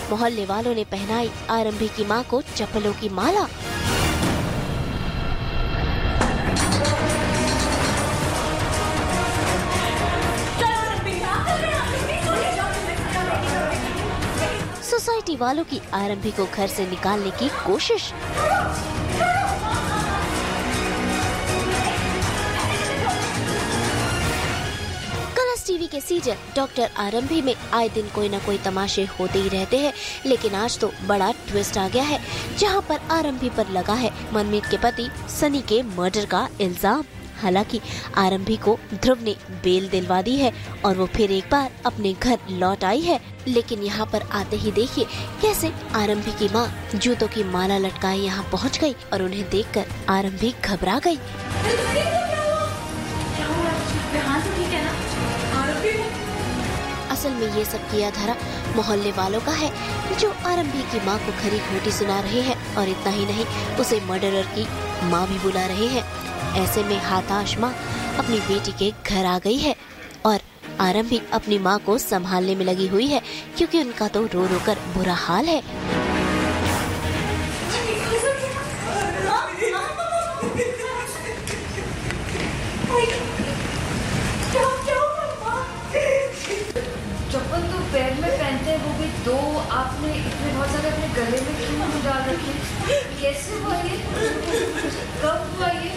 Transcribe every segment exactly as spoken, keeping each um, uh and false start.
मोहल्ले वालों ने पहनाई आरंभी की मां को चप्पलों की माला। सोसाइटी वालों की आरंभी को घर से निकालने की कोशिश। कलर्स टीवी के सीरियल डॉक्टर आरंभी में आए दिन कोई न कोई तमाशे होते ही रहते हैं, लेकिन आज तो बड़ा ट्विस्ट आ गया है, जहां पर आरंभी पर लगा है मनमीत के पति सनी के मर्डर का इल्जाम। हालांकि आरंभी को ध्रुव ने बेल दिलवा दी है और वो फिर एक बार अपने घर लौट आई है। लेकिन यहाँ पर आते ही देखिए कैसे आरंभी की माँ जूतों की माला लटकाए यहाँ पहुँच गई और उन्हें देखकर आरंभी घबरा गई। असल में ये सब किया धरा मोहल्ले वालों का है, जो आरंभी की माँ को खरी खोटी सुना रहे हैं और इतना ही नहीं, उसे मर्डरर की माँ भी बुला रहे हैं। ऐसे में हताश माँ अपनी बेटी के घर आ गई है और आरंभी अपनी माँ को संभालने में लगी हुई है, क्योंकि उनका तो रो रो कर बुरा हाल है। चप्पल तो पैर में पहनते हैं, वो भी दो, आपने इतने बहुत सारे अपने गले में क्यों डाल रखे? कैसे हुआ ये? कब हुआ ये?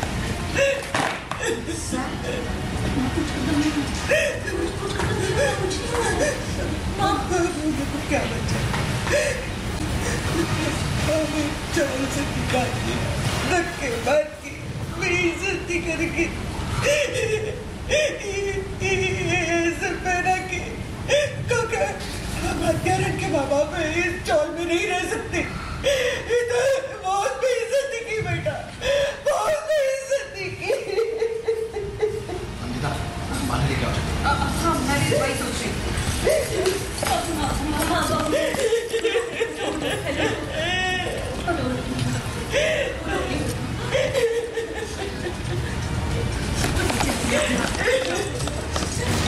क्या बचा? चाल से निकाल के, धक्के मार के, मेरी इज्जत करके, ऐसे पहना के, काका, हम हत्यारे के माँ बाप इस चौल में नहीं रह सकते। इधर बहुत बेइज्जती की बेटा, बहुत बेइज्जती की। अंकिता, बाहर लेके आओ। हाँ, मैं भी वही सोच रही थी।